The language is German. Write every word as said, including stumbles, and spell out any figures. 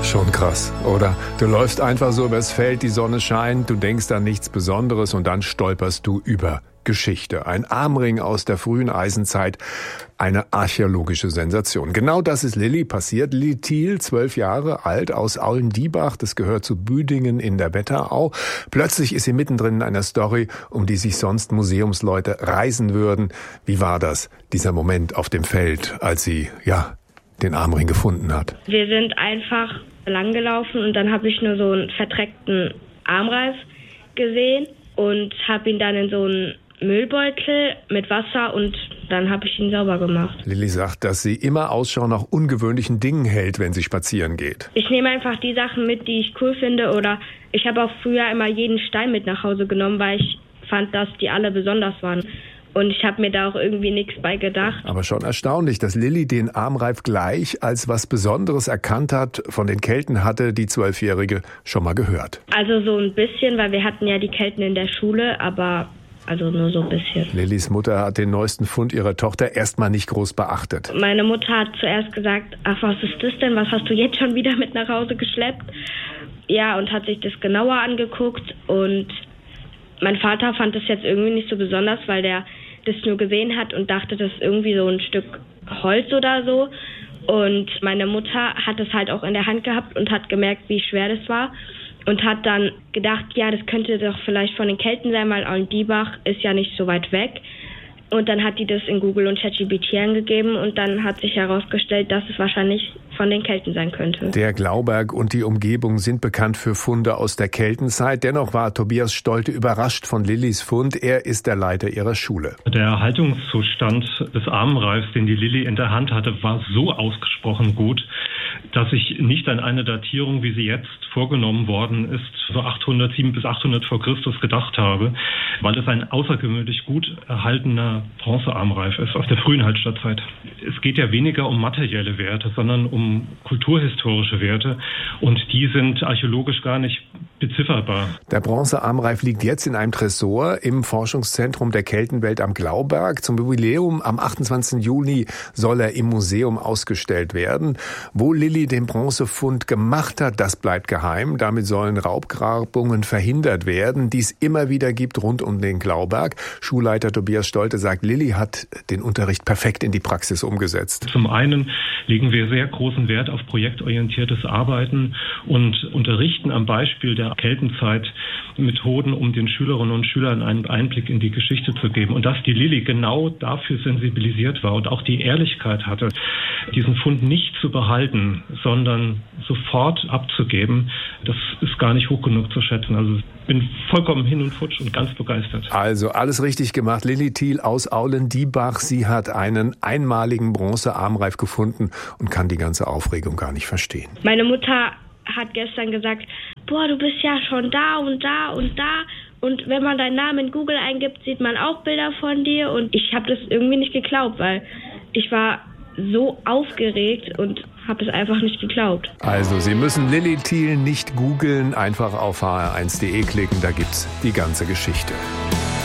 Schon krass, oder? Du läufst einfach so übers Feld, die Sonne scheint, du denkst an nichts Besonderes und dann stolperst du über Geschichte. Ein Armring aus der frühen Eisenzeit, eine archäologische Sensation. Genau das ist Lilly passiert. Lilly Thiel, zwölf Jahre alt, aus Aulendiebach, das gehört zu Büdingen in der Wetterau. Plötzlich ist sie mittendrin in einer Story, um die sich sonst Museumsleute reisen würden. Wie war das, dieser Moment auf dem Feld, als sie, ja, den Armring gefunden hat? Wir sind einfach langgelaufen und dann habe ich nur so einen verdreckten Armreif gesehen und habe ihn dann in so einen Müllbeutel mit Wasser und dann habe ich ihn sauber gemacht. Lilly sagt, dass sie immer Ausschau nach ungewöhnlichen Dingen hält, wenn sie spazieren geht. Ich nehme einfach die Sachen mit, die ich cool finde, oder ich habe auch früher immer jeden Stein mit nach Hause genommen, weil ich fand, dass die alle besonders waren. Und ich habe mir da auch irgendwie nichts bei gedacht. Aber schon erstaunlich, dass Lilly den Armreif gleich als was Besonderes erkannt hat. Von den Kelten hatte die Zwölfjährige schon mal gehört. Also so ein bisschen, weil wir hatten ja die Kelten in der Schule, aber also nur so ein bisschen. Lillys Mutter hat den neuesten Fund ihrer Tochter erstmal nicht groß beachtet. Meine Mutter hat zuerst gesagt, ach, was ist das denn? Was hast du jetzt schon wieder mit nach Hause geschleppt? Ja, und hat sich das genauer angeguckt. Und mein Vater fand das jetzt irgendwie nicht so besonders, weil der das nur gesehen hat und dachte, das ist irgendwie so ein Stück Holz oder so. Und meine Mutter hat es halt auch in der Hand gehabt und hat gemerkt, wie schwer das war. Und hat dann gedacht, ja, das könnte doch vielleicht von den Kelten sein, weil Aulendiebach ist ja nicht so weit weg. Und dann hat die das in Google und ChatGPT eingegeben und dann hat sich herausgestellt, dass es wahrscheinlich von den Kelten sein könnte. Der Glauberg und die Umgebung sind bekannt für Funde aus der Keltenzeit. Dennoch war Tobias Stolte überrascht von Lillys Fund. Er ist der Leiter ihrer Schule. Der Erhaltungszustand des Armreifs, den die Lilly in der Hand hatte, war so ausgesprochen gut, dass ich nicht an eine Datierung, wie sie jetzt vorgenommen worden ist, so achthundert, sieben bis achthundert vor Christus gedacht habe, weil es ein außergewöhnlich gut erhaltener Bronzearmreif ist aus der frühen Hallstattzeit. Es geht ja weniger um materielle Werte, sondern um kulturhistorische Werte und die sind archäologisch gar nicht bezifferbar. Der Bronzearmreif liegt jetzt in einem Tresor im Forschungszentrum der Keltenwelt am Glauberg. Zum Jubiläum am achtundzwanzigsten Juni soll er im Museum ausgestellt werden. Wo Lilly den Bronzefund gemacht hat, das bleibt geheim. Damit sollen Raubgrabungen verhindert werden, die es immer wieder gibt rund um den Glauberg. Schulleiter Tobias Stolte sagt, Lilly hat den Unterricht perfekt in die Praxis umgesetzt. Zum einen legen wir sehr großen Wert auf projektorientiertes Arbeiten und unterrichten am Beispiel der Keltenzeit Methoden, um den Schülerinnen und Schülern einen Einblick in die Geschichte zu geben. Und dass die Lilly genau dafür sensibilisiert war und auch die Ehrlichkeit hatte, diesen Fund nicht zu behalten, sondern sofort abzugeben, das ist gar nicht hoch genug zu schätzen. Also ich bin vollkommen hin und futsch und ganz begeistert. Also alles richtig gemacht. Lilly Thiel aus Aulendiebach. Sie hat einen einmaligen Bronzearmreif gefunden und kann die ganze Aufregung gar nicht verstehen. Meine Mutter hat gestern gesagt, boah, du bist ja schon da und da und da. Und wenn man deinen Namen in Google eingibt, sieht man auch Bilder von dir. Und ich habe das irgendwie nicht geglaubt, weil ich war so aufgeregt und habe es einfach nicht geglaubt. Also, Sie müssen Lilly Thiel nicht googeln, einfach auf h r eins punkt d e klicken, da gibt's die ganze Geschichte.